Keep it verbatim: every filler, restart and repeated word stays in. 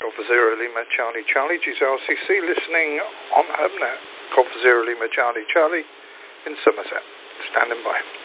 Golf Zero Lima Charlie Charlie, G Z R C C, listening on HubNet. Golf Zero Lima Charlie Charlie in Somerset. Standing by.